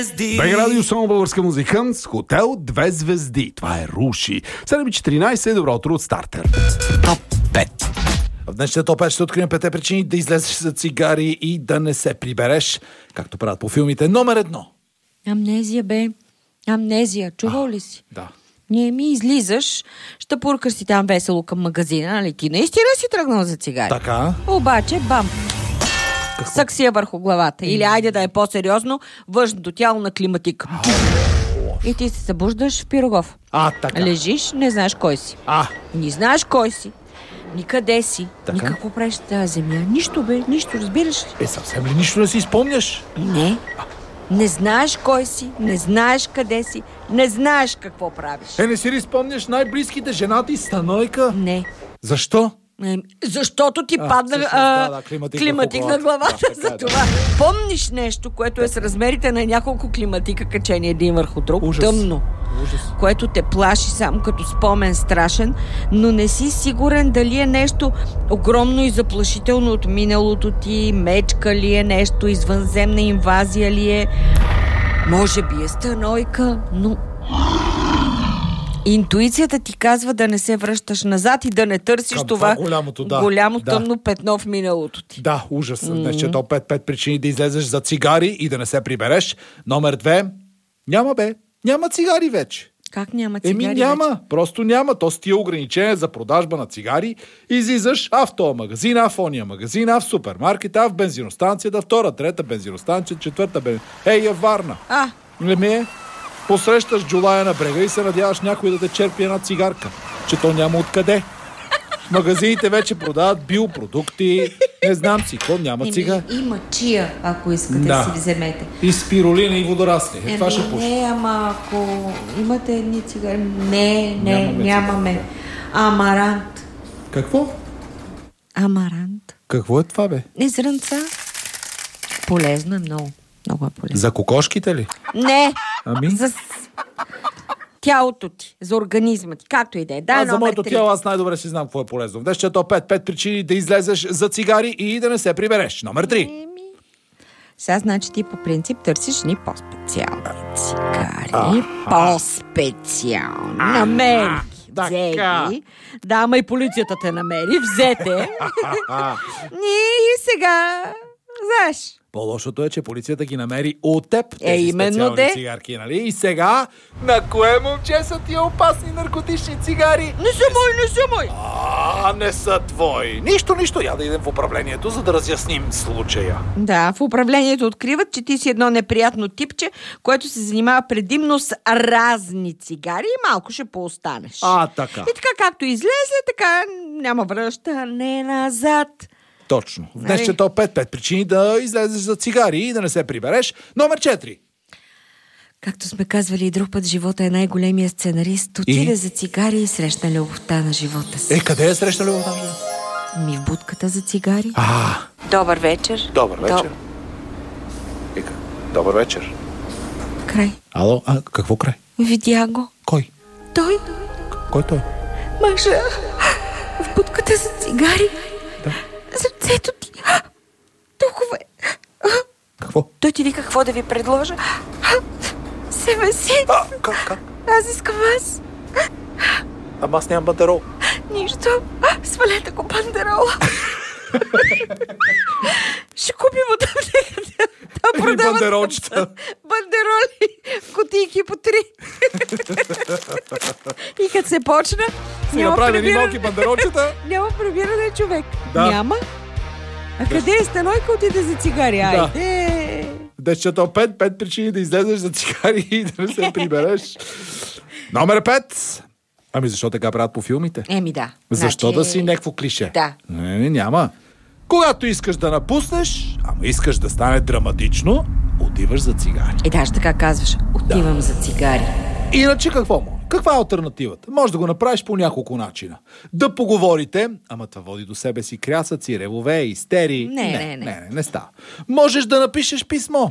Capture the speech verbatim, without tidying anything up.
БГ Радио, само българска музика с хотел две звезди. Това е Руши. седем и четиринайсет, добро утро от стартер. Топ пет. В днешния топ пет ще открием петте причини да излезеш за цигари и да не се прибереш, както правят по филмите. Номер едно. Амнезия, бе. Амнезия. Чувал ли си? Да. Не ми излизаш, ще пуркаш си там весело към магазина, нали? Ти наистина си тръгнал за цигари. Така. Обаче, бам! Саксия върху главата. Или, айде да е по-сериозно, външното тяло на климатик. И ти се събуждаш в Пирогов. А, така. Лежиш, не знаеш кой си. А. Не знаеш кой си. Ни къде си. Така? Ни какво правиш в тази земя. Нищо, бе, нищо, разбираш ли? Е, съвсем ли нищо не си спомняш? Не. Не знаеш кой си, не знаеш къде си, не знаеш какво правиш. Е, не си ли спомняш най-близките, жената и станойка? Не. Защо? Е, защото ти А, падна всъщност, а, да, да, климатик климатик върху на главата. главата. Да, За така е, това помниш нещо, което е с размерите на няколко климатика, качени един върху друг. Ужас. Тъмно. Ужас. Което те плаши само като спомен страшен, но не си сигурен дали е нещо огромно и заплашително от миналото ти, мечка ли е нещо, извънземна инвазия ли е, може би е станойка, но интуицията ти казва да не се връщаш назад и да не търсиш Към това, това голямото, да. голямо Да. тъмно петно в миналото ти. Да, ужас. Днес ще топ пет, пет причини да излезеш за цигари и да не се прибереш. Номер две. Няма, бе. Няма цигари вече. Как няма цигари? Еми няма, вече? просто няма. То с тия ограничения за продажба на цигари излизаш а в този магазин, а в ония магазин, а в супермаркет, а в бензиностанцията, втора, трета бензиностанция, четвърта бензиностанция. Ей, я Варна. А, Не ми е. Посрещаш джулая на брега и се надяваш някой да те черпи една цигарка. Че то няма откъде. Магазините вече продават биопродукти, не знам си какво, няма еми, цигари. има чия, ако искате да Да. си вземете. И спирулина и водорасли. Е, това Еми, ще пуша. не, ама ако имате едни цигари... Не, не, Нямаме нямаме. цигари. Амарант. Какво? Амарант. Какво е това, бе? Не зрънца. Полезно е много. Много е полезно. За кокошките ли? Не! Ами? За с- тялото ти, за организма ти, както и да е. Да, Аз за номер моето три. тяло аз най-добре си знам какво е полезно. Днес ще е то пет, пет причини да излезеш за цигари и да не се прибереш. Номер три. Еми, сега значи ти по принцип търсиш ни по-специални цигари. Аха. По-специални. Намери ги. Така. Взе ги. Да, ама и полицията те намери. Взете. И сега, знаеш, По-лошото е, че полицията ги намери от теб. Е, Тези именно специални де. цигарки, нали? И сега, на кое момче са тия опасни наркотични цигари? не са мой, не са мой. А, не са твои. Нищо, нищо. Я да идем в управлението, за да разясним случая. Да, в управлението откриват, че ти си едно неприятно типче, което се занимава предимно с разни цигари и малко ще поостанеш. А, така. И така както излезе, така няма връщане назад. Точно. Днес Нали? ще е то пет, пет причини да излезеш за цигари и да не се прибереш. Номер четири. Както сме казвали и друг път, живота е най-големия сценарист. Отиде И? за цигари и срещна любовта на живота си. Е, къде е среща любовта? Ми в будката за цигари. А, Добър вечер. добър вечер. Доб- Вика, добър вечер. Край. Ало, а какво край? Видя го. Кой? Той, Кой той? мъжа, в будката за цигари. Да. Сърцето ти. Толкова е. Какво? Той ти вика какво да ви предложа. Себе си. А, как, как? Аз искам вас. Ама аз нямам бандерол. Нищо. Свалете го бандерола. Ще купим от аптеката. Там Или продават бандеролчета. бандероли в кутийки по три. И като се почна, Си няма направи едни прибиране. малки бандеролчета. Няма прибиране човек. Да. Няма. А къде е станойка, отиде за цигари? Да. Айде. Днес ще е то пет, пет причини да излезеш за цигари и да не се прибереш. Номер пет. Ами защо така правят по филмите? Еми да. Защо Значи- да си някакво клише? Да. Не, не, няма. Когато искаш да напуснеш, ама искаш да стане драматично, отиваш за цигари. И даже така казваш, отивам за цигари. Иначе какво му? Каква е алтернативата? Може да го направиш по няколко начина. Да поговорите, ама това води до себе си крясъци, ревове, истерии. Не, не, не. не, не, не става. Можеш да напишеш писмо.